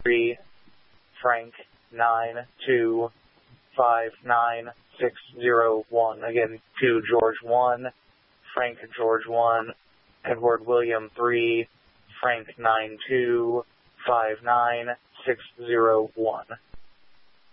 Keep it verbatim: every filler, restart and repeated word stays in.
three, Frank nine two five nine six zero one. Again, two George one, Frank George one, Edward William three, Frank nine two five nine six zero one.